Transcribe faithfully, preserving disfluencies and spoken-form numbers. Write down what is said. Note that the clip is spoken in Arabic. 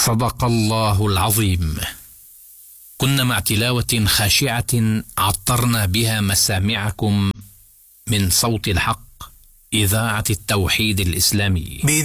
صدق الله العظيم. كنا مع تلاوة خاشعة عطرنا بها مسامعكم من صوت الحق، إذاعة التوحيد الإسلامي.